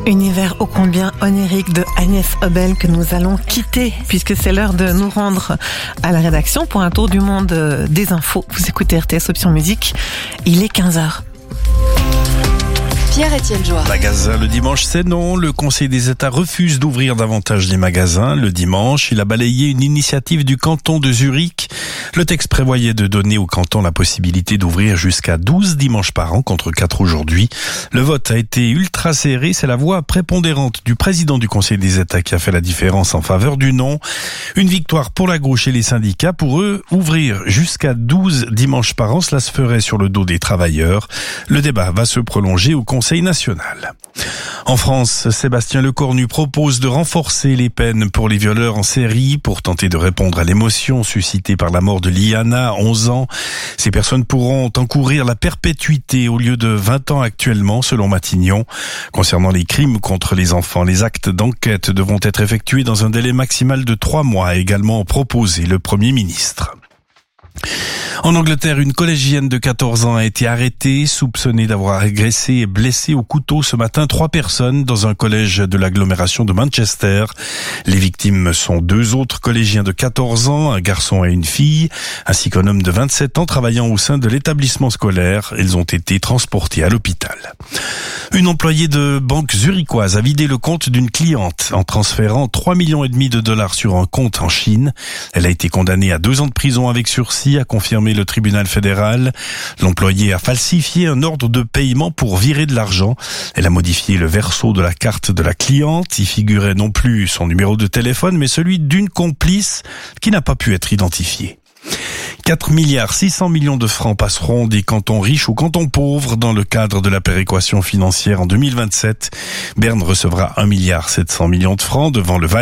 Univers ô combien onirique de Agnès Obel que nous allons quitter puisque c'est l'heure de nous rendre à la rédaction pour un tour du monde des infos. Vous écoutez RTS Option Musique, il est 15h. Pierre-Étienne Joire. Magasin le dimanche, c'est non. Le Conseil des États refuse d'ouvrir davantage les magasins. Le dimanche, il a balayé une initiative du canton de Zurich. Le texte prévoyait de donner au canton la possibilité d'ouvrir jusqu'à 12 dimanches par an contre 4 aujourd'hui. Le vote a été ultra serré. C'est la voix prépondérante du président du Conseil des États qui a fait la différence en faveur du non. Une victoire pour la gauche et les syndicats. Pour eux, ouvrir jusqu'à 12 dimanches par an, cela se ferait sur le dos des travailleurs. Le débat va se prolonger au Conseil national. En France, Sébastien Lecornu propose de renforcer les peines pour les violeurs en série pour tenter de répondre à l'émotion suscitée par la mort de Liana, 11 ans. Ces personnes pourront encourir la perpétuité au lieu de 20 ans actuellement, selon Matignon. Concernant les crimes contre les enfants, les actes d'enquête devront être effectués dans un délai maximal de 3 mois, a également proposé le Premier ministre. En Angleterre, une collégienne de 14 ans a été arrêtée, soupçonnée d'avoir agressé et blessé au couteau ce matin 3 personnes dans un collège de l'agglomération de Manchester. Les victimes sont 2 autres collégiens de 14 ans, un garçon et une fille, ainsi qu'un homme de 27 ans travaillant au sein de l'établissement scolaire. Ils ont été transportés à l'hôpital. Une employée de banque zurichoise a vidé le compte d'une cliente en transférant 3,5 millions de dollars sur un compte en Chine. Elle a été condamnée à 2 ans de prison avec sursis, a confirmé le tribunal fédéral. L'employée a falsifié un ordre de paiement pour virer de l'argent. Elle a modifié le verso de la carte de la cliente. Y figurait non plus son numéro de téléphone, mais celui d'une complice qui n'a pas pu être identifiée. 4,6 milliards de francs passeront des cantons riches aux cantons pauvres dans le cadre de la péréquation financière en 2027. Berne recevra 1,7 milliard de francs devant le Valais.